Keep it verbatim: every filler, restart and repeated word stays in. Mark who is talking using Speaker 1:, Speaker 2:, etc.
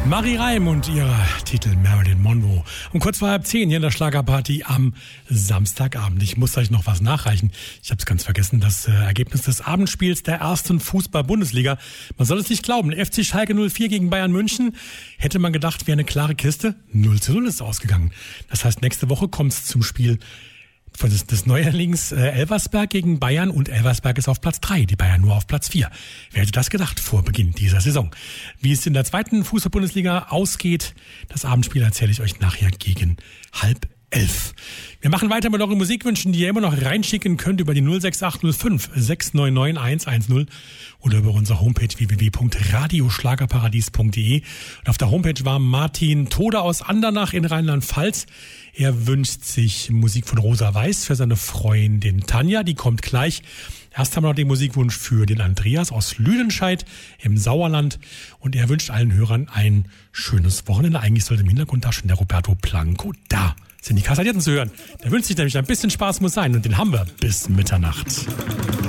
Speaker 1: Marie Reim und ihrer Titel Marilyn Monroe. Um kurz vor halb zehn hier in der Schlagerparty am Samstagabend. Ich muss euch noch was nachreichen. Ich habe es ganz vergessen. Das äh, Ergebnis des Abendspiels der ersten Fußball-Bundesliga. Man soll es nicht glauben. F C Schalke null vier gegen Bayern München. Hätte man gedacht, wäre eine klare Kiste. null zu null ist ausgegangen. Das heißt, nächste Woche kommt es zum Spiel des, des Neuerlings äh, Elversberg gegen Bayern, und Elversberg ist auf Platz drei, die Bayern nur auf Platz vier. Wer hätte das gedacht vor Beginn dieser Saison? Wie es in der zweiten Fußball-Bundesliga ausgeht, das Abendspiel erzähle ich euch nachher gegen halb elf. Wir machen weiter mit euren Musikwünschen, die ihr immer noch reinschicken könnt über die null sechs acht null fünf sechs neun neun eins eins null oder über unsere Homepage w w w punkt radioschlagerparadies punkt d e. Und auf der Homepage war Martin Tode aus Andernach in Rheinland-Pfalz. Er wünscht sich Musik von Rosa Weiß für seine Freundin Tanja, die kommt gleich. Erst haben wir noch den Musikwunsch für den Andreas aus Lüdenscheid im Sauerland, und er wünscht allen Hörern ein schönes Wochenende. Eigentlich sollte im Hintergrund da schon der Roberto Blanco da sind die Kassadierten zu hören. Der wünscht sich nämlich ein bisschen Spaß muss sein, und den haben wir bis Mitternacht.